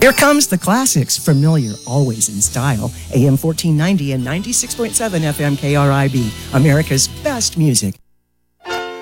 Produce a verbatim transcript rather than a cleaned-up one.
Here comes the classics, familiar, always in style. A M fourteen ninety and ninety-six point seven F M K R I B, America's best music.